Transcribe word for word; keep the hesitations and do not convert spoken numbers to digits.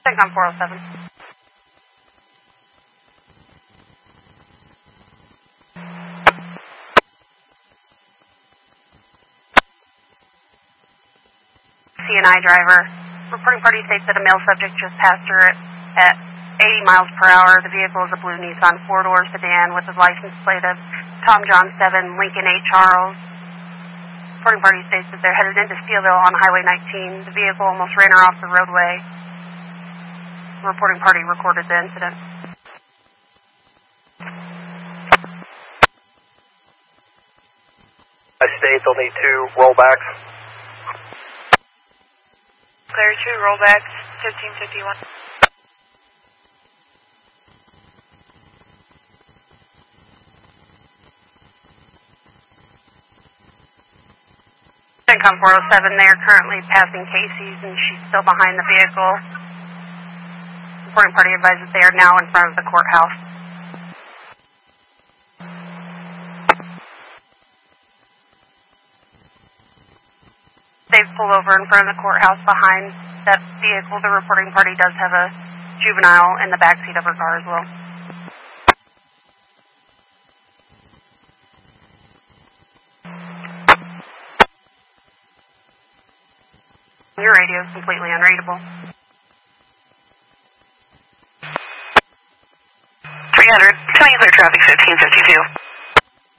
CENTCOM four oh seven. C N I driver. Reporting party states that a male subject just passed her at, at eighty miles per hour. The vehicle is a blue Nissan four-door sedan with a license plate of Tom John seven, Lincoln A. Charles. Reporting party states that they're headed into Steelville on Highway nineteen. The vehicle almost ran her off the roadway. The reporting party recorded the incident. I state they'll need two rollbacks. Clear two rollbacks, fifteen fifty-one. CENTCOM four oh seven, they are currently passing Casey's and she's still behind the vehicle. Reporting party advises they are now in front of the courthouse. They've pulled over in front of the courthouse behind that vehicle. The reporting party does have a juvenile in the backseat of her car as well. Your radio is completely unreadable. three hundred, ten clear traffic, fifteen fifty-two.